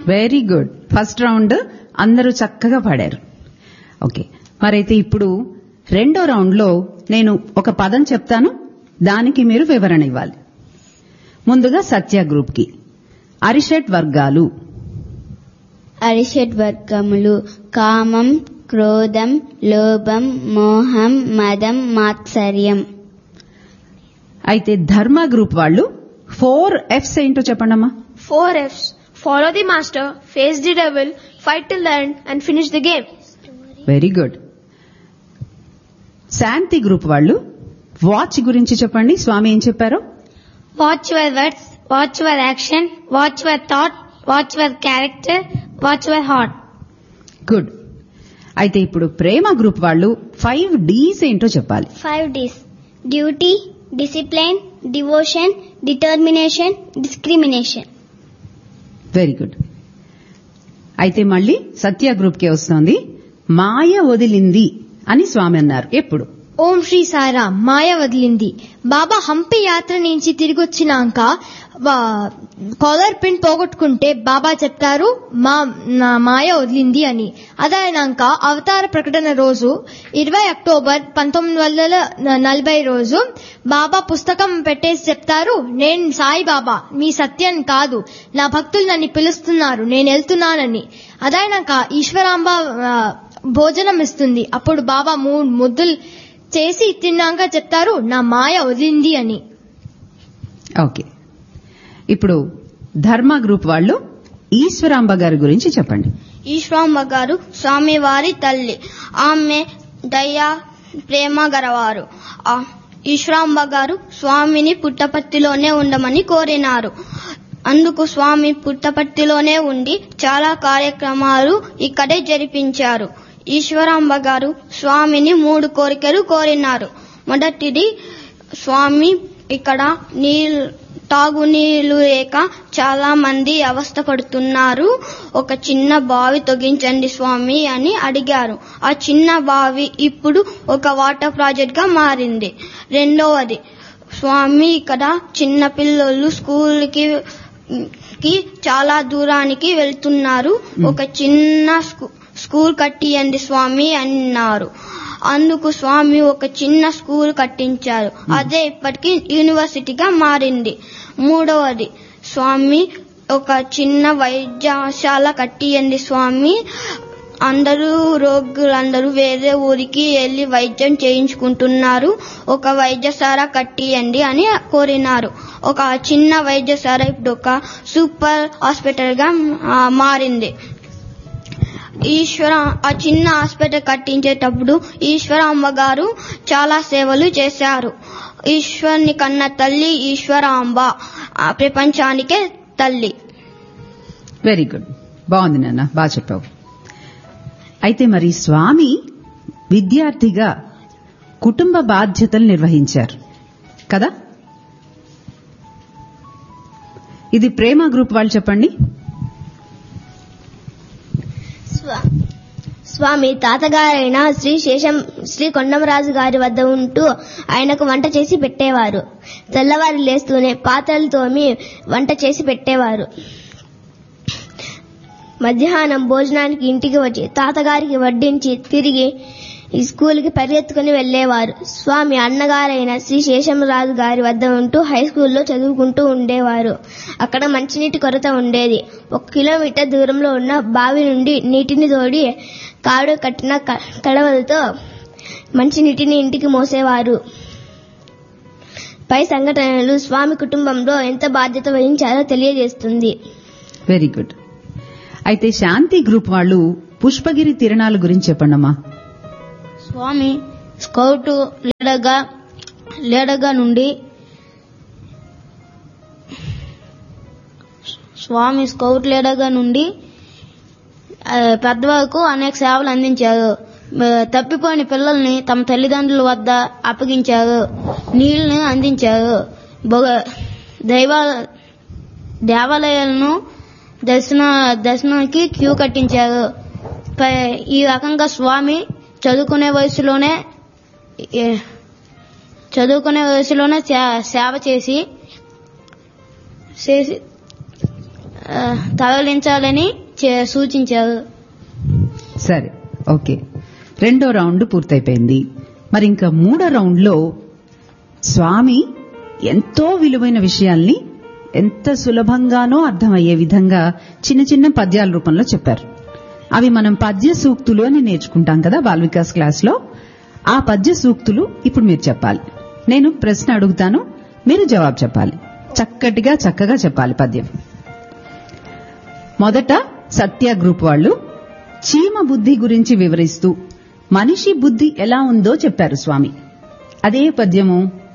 Very good. First round అందరూ చక్కగా పాడారు. ఓకే, మరైతే ఇప్పుడు రెండో రౌండ్ లో నేను ఒక పదం చెప్తాను, దానికి మీరు వివరణ ఇవ్వాలి. ముందుగా సత్య గ్రూప్ కి అరిషట్ వర్గాలు. అరిషట్ వర్గములు కామం, క్రోధం, లోభం, మోహం, మదం, మాత్సర్యం. అయితే ధర్మ గ్రూప్ వాళ్ళు 4 F's ఏంటో చెప్పండమ్మా. 4 F's. Follow the master, face the devil, fight till the end and finish the game. Very good. Shanti group వాళ్ళు వాచ్ గురించి చెప్పండి. స్వామి ఏం చెప్పారో. Watch your words, watch your action, watch your thought, watch your character, watch your heart. Good. అయితే ఇప్పుడు ప్రేమ group వాళ్ళు 5 D's ఏంటో చెప్పాలి. 5 D's. Duty, discipline, devotion, determination, discrimination. Very good. అయితే మళ్ళీ సత్య గ్రూప్ కే వస్తోంది. మాయ వదిలింది అని స్వామి అన్నారు ఎప్పుడు. ఓం శ్రీ సాయిరాం. మాయ వదిలింది. బాబా హంపి యాత్ర నుంచి తిరిగి వచ్చినాక కాలర్ పిన్ పోగొట్టుకుంటే బాబా చెప్తారు నా మాయ వదిలింది అని. అదైనాక అవతార ప్రకటన రోజు 20 అక్టోబర్ 1940 రోజు బాబా పుస్తకం పెట్టేసి చెప్తారు, నేను సాయి బాబా, మీ సత్యం కాదు, నా భక్తులు నన్ను పిలుస్తున్నారు, నేను వెళ్తున్నానని. అదైనాక ఈశ్వరాంబ భోజనం ఇస్తుంది. అప్పుడు బాబా 3 ముద్దులు చేసి తిన్నాక చెప్తారు, నా మాయ వదిలింది అని. ఓకే, ఇప్పుడు ధర్మ గ్రూప్ వాళ్ళు ఈశ్వరాంబ గారి గురించి చెప్పండి. ఈశ్వరాంబ గారు స్వామివారి తల్లి. ఆమె దయ ప్రేమ గలవారు. ఈశ్వరాంబ గారు స్వామిని పుట్టపర్తిలోనే ఉండమని కోరినారు. అందుకు స్వామి పుట్టపర్తిలోనే ఉండి చాలా కార్యక్రమాలు ఇక్కడే జరిపించారు. ఈశ్వరాంబ గారు స్వామిని 3 కోరికలు కోరినారు. మొదటిది, స్వామి ఇక్కడ తాగునీళ్లు లేక చాలా మంది అవస్థ పడుతున్నారు, ఒక చిన్న బావి తొగించండి స్వామి అని అడిగారు. ఆ చిన్న బావి ఇప్పుడు ఒక వాటర్ ప్రాజెక్ట్ గా మారింది. రెండవది, స్వామి ఇక్కడ చిన్న పిల్లలు స్కూల్కి చాలా దూరానికి వెళ్తున్నారు, ఒక చిన్న స్కూల్ కట్టియండి స్వామి అన్నారు. అందుకు స్వామి ఒక చిన్న స్కూల్ కట్టించారు. అదే ఇప్పటికీ యూనివర్సిటీగా మారింది. మూడవది, స్వామి ఒక చిన్న వైద్యశాల కట్టియండి స్వామి, అందరూ రోగులందరూ వేరే ఊరికి వెళ్లి వైద్యం చేయించుకుంటున్నారు, ఒక వైద్యశాల కట్టియండి అని కోరినారు. ఒక చిన్న వైద్యశాల ఇప్పుడు ఒక సూపర్ హాస్పిటల్ గా మారింది. ఆ చిన్న హాస్పిటల్ కట్టించేటప్పుడు ఈశ్వరాంబ గారు చాలా సేవలు చేశారు. ఈశ్వరుని కన్న తల్లి ఈశ్వరాంబ, ప్రపంచానికే తల్లి. వెరీ గుడ్, బాగుంది నాన్న, బాగా చెప్పావు. అయితే మరి స్వామి విద్యార్థిగా కుటుంబ బాధ్యతలు నిర్వహించారు కదా. ఇది ప్రేమ గ్రూప్ వాళ్ళు చెప్పండి. స్వామి తాతగారైన శ్రీ కొండమరాజు గారి వద్ద ఉంటూ ఆయనకు వంట చేసి పెట్టేవారు. తెల్లవారి లేస్తూనే పాత్రలు తోమి వంట చేసి పెట్టేవారు. మధ్యాహ్నం భోజనానికి ఇంటికి వచ్చి తాతగారికి వడ్డించి తిరిగి ఈ స్కూల్కి పరిగెత్తుకుని వెళ్లేవారు. స్వామి అన్నగారైన శ్రీ శేషంరాజు గారి వద్ద ఉంటూ హై స్కూల్లో చదువుకుంటూ ఉండేవారు. అక్కడ మంచినీటి కొరత ఉండేది. 1 కిలోమీటర్ దూరంలో ఉన్న బావి నుండి నీటిని తోడి కాడు కట్టిన కడవలతో మంచినీటిని ఇంటికి మోసేవారు. పై సంఘటనలు స్వామి కుటుంబంలో ఎంత బాధ్యత వహించారో తెలియజేస్తుంది. Very good. అయితే శాంతి గ్రూప్ వాళ్ళు పుష్పగిరి తిరణాల గురించి చెప్పండమ్మా. స్వామి స్కౌట్ లీడర్గా నుండి పెద్దవాళ్ళకు అనేక సేవలు అందించారు. తప్పిపోయిన పిల్లల్ని తమ తల్లిదండ్రుల వద్ద అప్పగించారు, నీళ్లను అందించారు, దేవాలయాలను దర్శనానికి క్యూ కట్టించారు. ఈ రకంగా స్వామి చదువుకునే వయసులోనే సేవ చేసి తరలించాలని సూచించారు. సరే, ఓకే. 2వ రౌండ్ పూర్తయిపోయింది. మరి ఇంకా 3వ రౌండ్లో స్వామి ఎంతో విలువైన విషయాల్ని ఎంత సులభంగానో అర్థమయ్యే విధంగా చిన్న చిన్న పద్యాల రూపంలో చెప్పారు. అవి మనం పద్య సూక్తులు అని నేర్చుకుంటాం కదా బాల్ వికాస్ క్లాస్లో. ఆ పద్య సూక్తులు ఇప్పుడు మీరు చెప్పాలి. నేను ప్రశ్న అడుగుతాను, మీరు జవాబు చెప్పాలి. చక్కగా చెప్పాలి పద్యం. మొదట సత్య గ్రూప్ వాళ్ళు చీమ బుద్ధి గురించి వివరిస్తూ మనిషి బుద్ధి ఎలా ఉందో చెప్పారు స్వామి. అదే పద్యము